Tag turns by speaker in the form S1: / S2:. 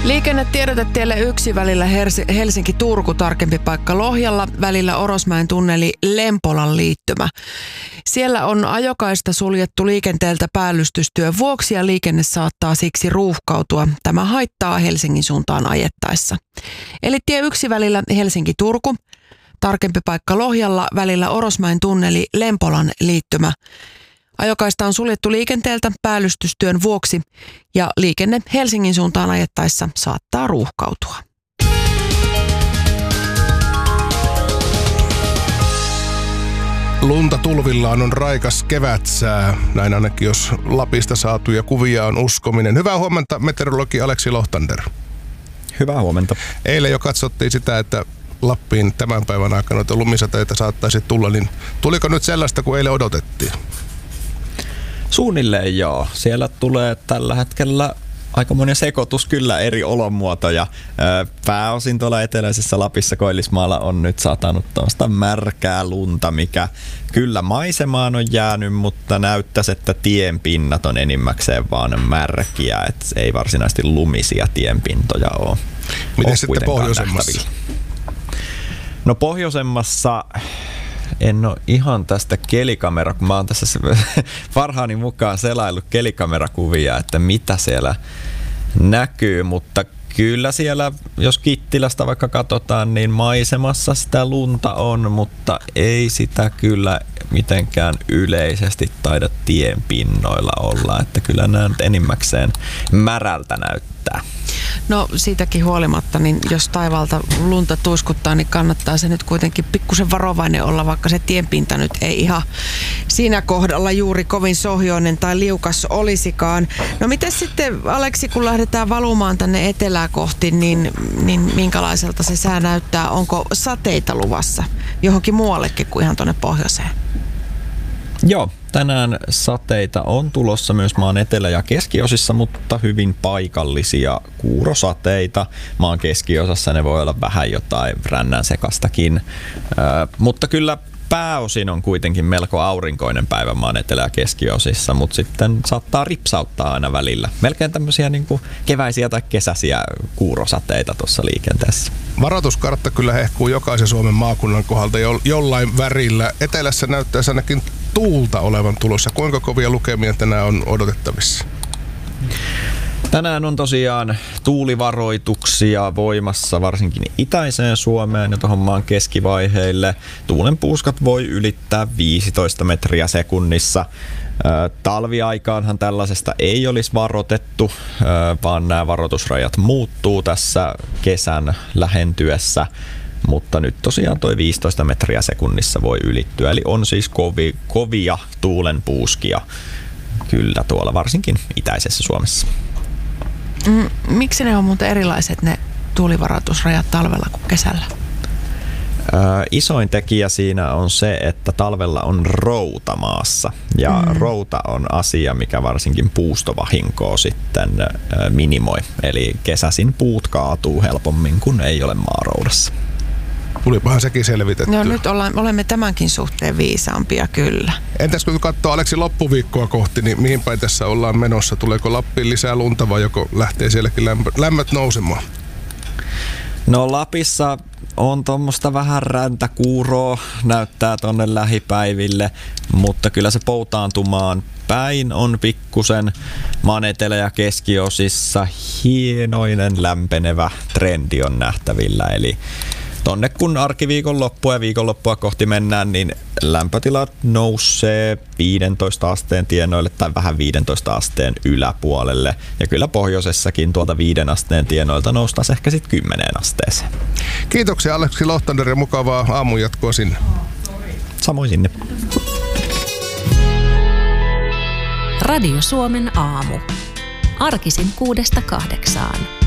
S1: Liikennetiedotetielle 1 välillä Helsinki-Turku, tarkempi paikka Lohjalla, välillä Orosmäen tunneli Lempolan liittymä. Siellä on ajokaista suljettu liikenteeltä päällystystyön vuoksi ja liikenne saattaa siksi ruuhkautua. Tämä haittaa Helsingin suuntaan ajettaessa. Eli tie 1 välillä Helsinki-Turku, tarkempi paikka Lohjalla, välillä Orosmäen tunneli Lempolan liittymä. Ajokaista on suljettu liikenteeltä päällystystyön vuoksi ja liikenne Helsingin suuntaan ajettaessa saattaa ruuhkautua.
S2: Lunta tulvillaan on raikas kevätsää, näin ainakin jos Lapista saatuja kuvia on uskominen. Hyvää huomenta, meteorologi Aleksi Lohtander.
S3: Hyvää huomenta.
S2: Eilen jo katsottiin sitä, että Lappiin tämän päivän aikana noita lumisateita saattaisi tulla, niin tuliko nyt sellaista kuin eilen odotettiin?
S3: Suunnilleen joo. Siellä tulee tällä hetkellä aikamoinen sekoitus kyllä eri olomuotoja. Pääosin tuolla eteläisessä Lapissa Koillismaalla on nyt satanut tuosta märkää lunta, mikä kyllä maisemaan on jäänyt, mutta näyttäisi, että tienpinnat on enimmäkseen vaan märkiä, että ei varsinaisesti lumisia tienpintoja ole.
S2: Miten sitten pohjoisemmassa?
S3: No pohjoisemmassa en ole ihan tästä kun mä oon tässä parhaani mukaan selaillut kelikamerakuvia, että mitä siellä näkyy, mutta kyllä siellä, jos Kittilästä vaikka katsotaan, niin maisemassa sitä lunta on, mutta ei sitä kyllä mitenkään yleisesti taida tienpinnoilla olla, että kyllä nämä nyt enimmäkseen märältä näyttää.
S1: No siitäkin huolimatta, niin jos taivaalta lunta tuiskuttaa, niin kannattaa se nyt kuitenkin pikkusen varovainen olla, vaikka se tienpinta nyt ei ihan siinä kohdalla juuri kovin sohjoinen tai liukas olisikaan. No miten sitten, Aleksi, kun lähdetään valumaan tänne etelää kohti, niin minkälaiselta se sää näyttää? Onko sateita luvassa johonkin muuallekin kuin ihan tuonne pohjoiseen?
S3: Joo, tänään sateita on tulossa myös maan etelä- ja keskiosissa, mutta hyvin paikallisia kuurosateita. Maan keskiosassa ne voi olla vähän jotain rännän sekastakin, mutta kyllä pääosin on kuitenkin melko aurinkoinen päivä maan etelä- ja keskiosissa, mutta sitten saattaa ripsauttaa aina välillä. Melkein tämmöisiä niin kuin keväisiä tai kesäisiä kuurosateita tuossa liikenteessä.
S2: Varoituskartta kyllä hehkuu jokaisen Suomen maakunnan kohdalta jollain värillä. Etelässä näyttäisi ainakin tuulta olevan tulossa. Kuinka kovia lukemia tänään on odotettavissa?
S3: Tänään on tosiaan tuulivaroituksia voimassa varsinkin itäiseen Suomeen ja tuohon maan keskivaiheille. Tuulen puuskat voi ylittää 15 metriä sekunnissa. Talviaikaanhan tällaisesta ei olisi varoitettu, vaan nämä varoitusrajat muuttuu tässä kesän lähentyessä. Mutta nyt tosiaan toi 15 metriä sekunnissa voi ylittyä, eli on siis kovia tuulen puuskia kyllä tuolla varsinkin itäisessä Suomessa.
S1: Miksi ne on muuten erilaiset ne tuulivaroitusrajat talvella kuin kesällä?
S3: Isoin tekijä siinä on se, että talvella on routa maassa ja routa on asia, mikä varsinkin puustovahinkoa sitten minimoi. Eli kesäisin puut kaatuu helpommin, kun ei ole maaroudassa.
S2: Tulipahan sekin selvitettyä.
S1: No nyt olemme tämänkin suhteen viisaampia kyllä.
S2: Entäs kun katsoo Aleksi loppuviikkoa kohti, niin mihin päin tässä ollaan menossa? Tuleeko Lappiin lisää lunta vai joko lähtee sielläkin lämmöt nousemaan?
S3: No Lapissa on tuommoista vähän räntäkuuroa, näyttää tonne lähipäiville, mutta kyllä se poutaantumaan päin on pikkusen maan etelä- ja keskiosissa hienoinen lämpenevä trendi on nähtävillä, eli tonne kun arkiviikon loppua ja viikonloppua kohti mennään, niin lämpötilat nousee 15 asteen tienoille tai vähän 15 asteen yläpuolelle. Ja kyllä pohjoisessakin tuolta 5 asteen tienoilta noustaan ehkä sitten 10 asteeseen.
S2: Kiitoksia Aleksi Lohtander ja mukavaa aamunjatkoa sinne.
S3: Samoin sinne.
S4: Radio Suomen aamu. Arkisin 6–8.